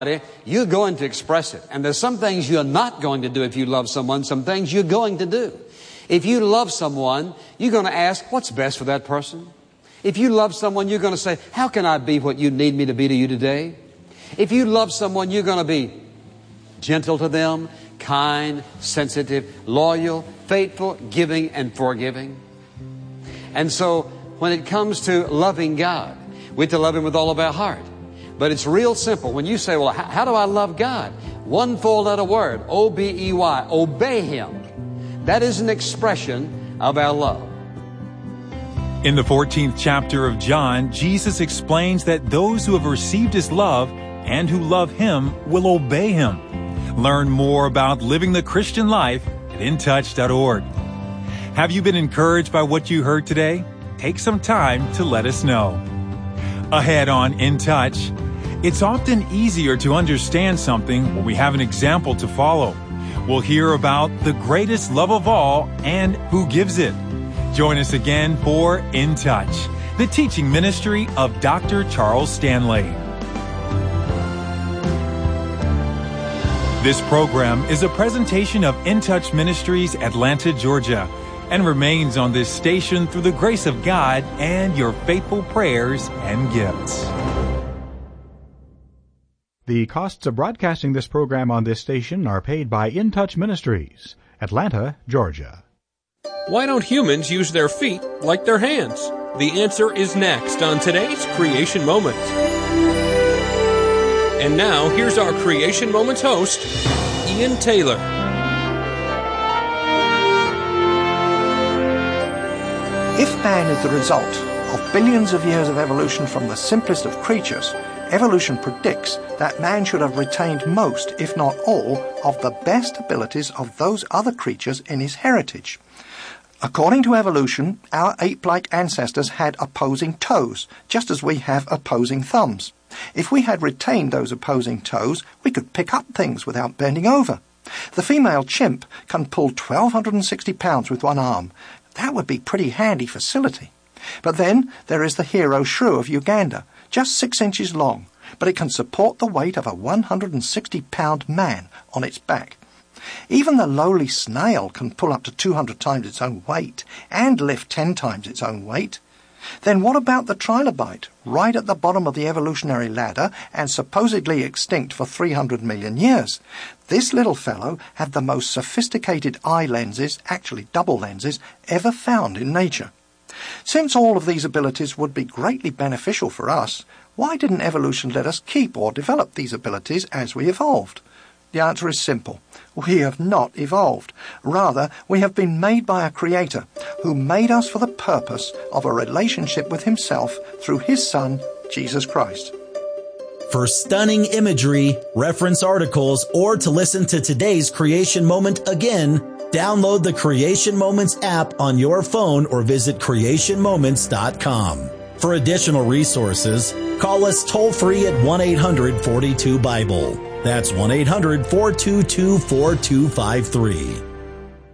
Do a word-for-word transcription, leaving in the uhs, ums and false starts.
you're going to express it. And there's some things you're not going to do if you love someone, some things you're going to do. If you love someone, you're going to ask, what's best for that person? If you love someone, you're going to say, how can I be what you need me to be to you today? If you love someone, you're going to be gentle to them, kind, sensitive, loyal, faithful, giving, and forgiving. And so when it comes to loving God, we're to love Him with all of our heart. But it's real simple. When you say, well, how, how do I love God? One four-letter word, O B E Y, obey Him. That is an expression of our love. In the fourteenth chapter of John, Jesus explains that those who have received His love and who love Him will obey Him. Learn more about living the Christian life at in touch dot org. Have you been encouraged by what you heard today? Take some time to let us know. Ahead on In Touch, it's often easier to understand something when we have an example to follow. We'll hear about the greatest love of all and who gives it. Join us again for In Touch, the teaching ministry of Doctor Charles Stanley. This program is a presentation of In Touch Ministries, Atlanta, Georgia, and remains on this station through the grace of God and your faithful prayers and gifts. The costs of broadcasting this program on this station are paid by In Touch Ministries, Atlanta, Georgia. Why don't humans use their feet like their hands? The answer is next on today's Creation Moment. And now, here's our Creation Moments host, Ian Taylor. If man is the result of billions of years of evolution from the simplest of creatures, evolution predicts that man should have retained most, if not all, of the best abilities of those other creatures in his heritage. According to evolution, our ape-like ancestors had opposing toes, just as we have opposing thumbs. If we had retained those opposing toes, we could pick up things without bending over. The female chimp can pull twelve sixty pounds with one arm. That would be pretty handy facility. But then there is the hero shrew of Uganda, just six inches long, but it can support the weight of a one hundred sixty pound man on its back. Even the lowly snail can pull up to two hundred times its own weight and lift ten times its own weight. Then what about the trilobite, right at the bottom of the evolutionary ladder and supposedly extinct for three hundred million years? This little fellow had the most sophisticated eye lenses, actually double lenses, ever found in nature. Since all of these abilities would be greatly beneficial for us, why didn't evolution let us keep or develop these abilities as we evolved? The answer is simple. We have not evolved. Rather, we have been made by a Creator who made us for the purpose of a relationship with Himself through His Son, Jesus Christ. For stunning imagery, reference articles, or to listen to today's Creation Moment again, download the Creation Moments app on your phone or visit creation moments dot com. For additional resources, call us toll-free at one eight hundred, four two, BIBLE. That's one eight hundred, four two two, four two five three.